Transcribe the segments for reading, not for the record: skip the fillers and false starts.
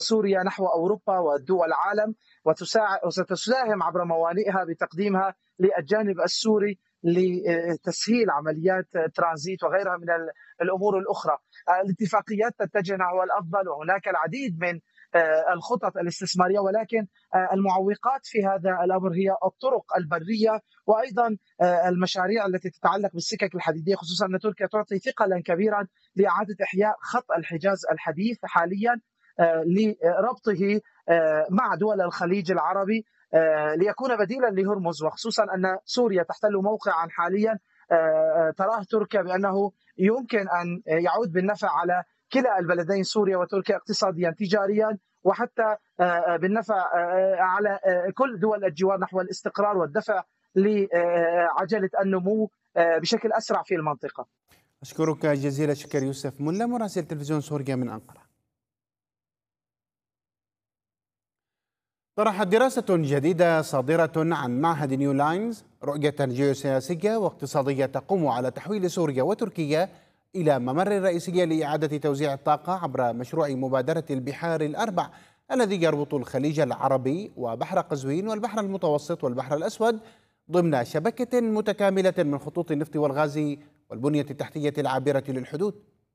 سوريا نحو أوروبا ودول العالم، وستساهم عبر موانئها بتقديمها للجانب السوري لتسهيل عمليات ترانزيت وغيرها من الأمور الأخرى. الاتفاقيات تتجه نحو الأفضل، وهناك العديد من الخطط الاستثمارية، ولكن المعوقات في هذا الأمر هي الطرق البرية، وأيضا المشاريع التي تتعلق بالسكك الحديدية، خصوصا أن تركيا تعطي ثقلا كبيرا لإعادة إحياء خط الحجاز الحديث حاليا لربطه مع دول الخليج العربي ليكون بديلا لهرمز، وخصوصا أن سوريا تحتل موقعا حاليا تراه تركيا بأنه يمكن أن يعود بالنفع على كلا البلدين سوريا وتركيا اقتصاديا تجاريا، وحتى بالنفع على كل دول الجوار نحو الاستقرار والدفع لعجلة النمو بشكل أسرع في المنطقة. أشكرك جزيل الشكر يوسف ملا، مراسل تلفزيون سوريا من أنقرة. طرحت دراسة جديدة صادرة عن معهد نيو لاينز رؤية جيوسياسية واقتصادية تقوم على تحويل سوريا وتركيا إلى ممر رئيسي لإعادة توزيع الطاقة عبر مشروع مبادرة البحار الأربع الذي يربط الخليج العربي وبحر قزوين والبحر المتوسط والبحر الأسود ضمن شبكة متكاملة من خطوط النفط والغاز والبنية التحتية العابرة للحدود.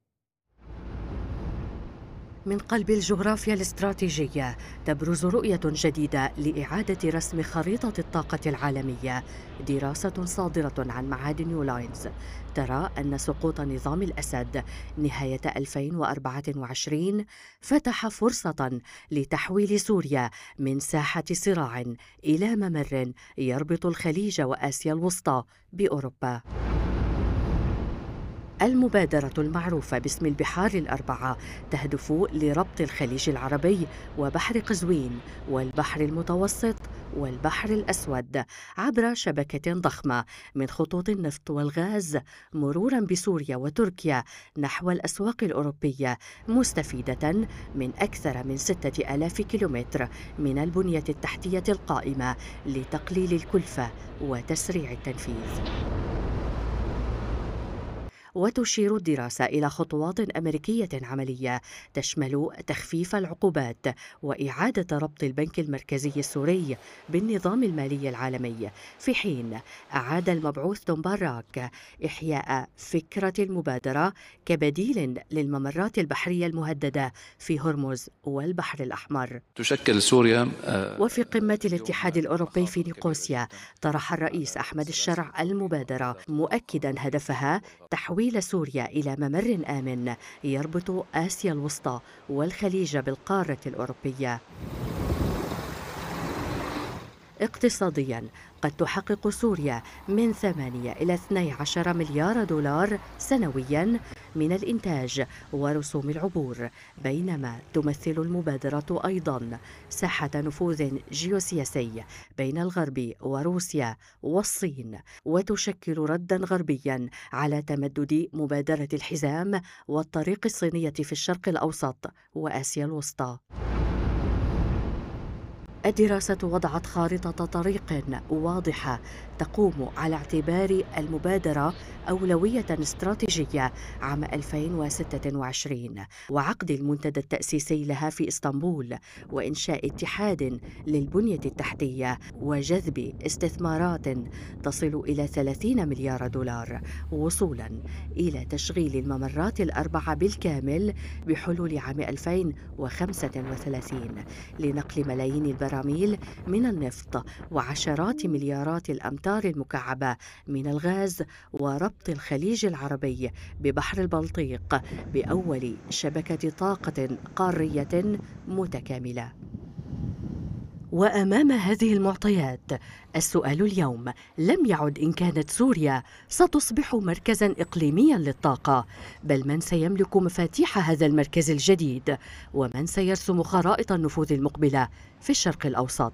من قلب الجغرافيا الاستراتيجية تبرز رؤية جديدة لإعادة رسم خريطة الطاقة العالمية. دراسة صادرة عن معهد نيو لاينز ترى أن سقوط نظام الأسد نهاية 2024 فتح فرصة لتحويل سوريا من ساحة صراع إلى ممر يربط الخليج وآسيا الوسطى بأوروبا. المبادرة المعروفة باسم البحار الأربعة تهدف لربط الخليج العربي وبحر قزوين والبحر المتوسط والبحر الأسود عبر شبكة ضخمة من خطوط النفط والغاز مرورا بسوريا وتركيا نحو الأسواق الأوروبية، مستفيدة من أكثر من 6000 كيلومتر من البنية التحتية القائمة لتقليل الكلفة وتسريع التنفيذ. وتشير الدراسة إلى خطوات أمريكية عملية تشمل تخفيف العقوبات وإعادة ربط البنك المركزي السوري بالنظام المالي العالمي، في حين أعاد المبعوث توم باراك إحياء فكرة المبادرة كبديل للممرات البحرية المهددة في هرمز والبحر الأحمر. تشكل سوريا وفي قمة الاتحاد الأوروبي في نيقوسيا طرح الرئيس أحمد الشرع المبادرة، مؤكدا هدفها تحويل سوريا إلى ممر آمن يربط آسيا الوسطى والخليج بالقارة الأوروبية. اقتصاديا قد تحقق سوريا من 8 إلى 12 مليار دولار سنويا من الإنتاج ورسوم العبور، بينما تمثل المبادرة أيضا ساحة نفوذ جيوسياسي بين الغرب وروسيا والصين، وتشكل ردا غربيا على تمدد مبادرة الحزام والطريق الصينية في الشرق الأوسط وآسيا الوسطى. الدراسة وضعت خارطة طريق واضحة تقوم على اعتبار المبادرة أولوية استراتيجية عام 2026 وعقد المنتدى التأسيسي لها في إسطنبول وإنشاء اتحاد للبنية التحتية وجذب استثمارات تصل إلى 30 مليار دولار وصولا إلى تشغيل الممرات الأربعة بالكامل بحلول عام 2035 لنقل ملايين البراميل من النفط وعشرات مليارات الأمتار المكعبة من الغاز وربط الخليج العربي ببحر البلطيق بأول شبكة طاقة قارية متكاملة. وأمام هذه المعطيات السؤال اليوم لم يعد إن كانت سوريا ستصبح مركزاً إقليمياً للطاقة، بل من سيملك مفاتيح هذا المركز الجديد ومن سيرسم خرائط النفوذ المقبلة في الشرق الأوسط.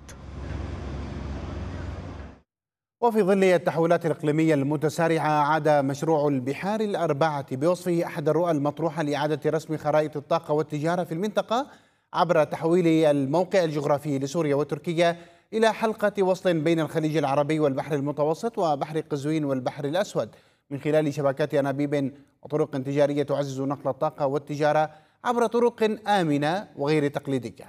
وفي ظل التحولات الإقليمية المتسارعة عاد مشروع البحار الأربعة بوصفه أحد الرؤى المطروحة لإعادة رسم خرائط الطاقة والتجارة في المنطقة عبر تحويل الموقع الجغرافي لسوريا وتركيا إلى حلقة وصل بين الخليج العربي والبحر المتوسط وبحر قزوين والبحر الأسود من خلال شبكات أنابيب وطرق تجارية تعزز نقل الطاقة والتجارة عبر طرق آمنة وغير تقليدية.